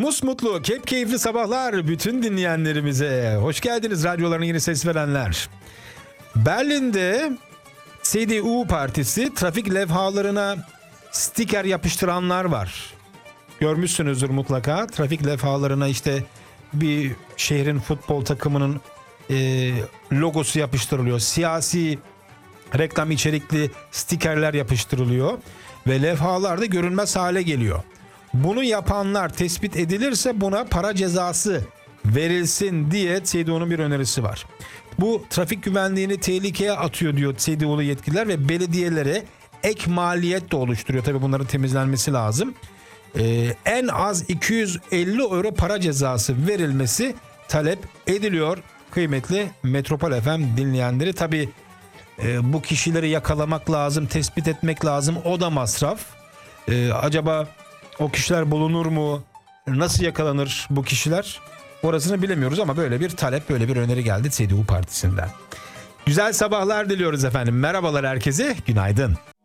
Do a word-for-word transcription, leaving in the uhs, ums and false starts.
Musmutlu, kep keyifli sabahlar bütün dinleyenlerimize. Hoş geldiniz radyolarına yeni ses verenler. Berlin'de C D U partisi trafik levhalarına stiker yapıştıranlar var. Görmüşsünüzdür mutlaka. Trafik levhalarına işte bir şehrin futbol takımının e, logosu yapıştırılıyor. Siyasi reklam içerikli stikerler yapıştırılıyor ve levhalar da görünmez hale geliyor. Bunu yapanlar tespit edilirse buna para cezası verilsin diye C D U'nun bir önerisi var. Bu trafik güvenliğini tehlikeye atıyor diyor C D U'lu yetkililer ve belediyelere ek maliyet de oluşturuyor. Tabii bunların temizlenmesi lazım. Ee, en az iki yüz elli euro para cezası verilmesi talep ediliyor. Kıymetli Metropol F M dinleyenleri, tabii e, bu kişileri yakalamak lazım, tespit etmek lazım. O da masraf. Ee, acaba o kişiler bulunur mu? Nasıl yakalanır bu kişiler? Orasını bilemiyoruz ama böyle bir talep, böyle bir öneri geldi C D U partisinden. Güzel sabahlar diliyoruz efendim. Merhabalar herkese, günaydın.